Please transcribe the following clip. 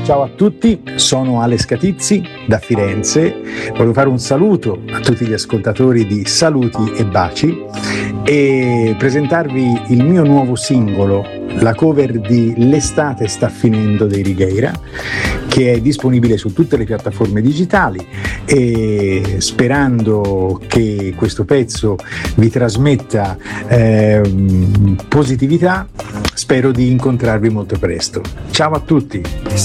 Ciao a tutti, sono Ale Scatizzi da Firenze. Voglio fare un saluto a tutti gli ascoltatori di Saluti e Baci e presentarvi il mio nuovo singolo, la cover di L'estate sta finendo dei Righeira, che è disponibile su tutte le piattaforme digitali, e sperando che questo pezzo vi trasmetta positività, spero di incontrarvi molto presto. Ciao a tutti!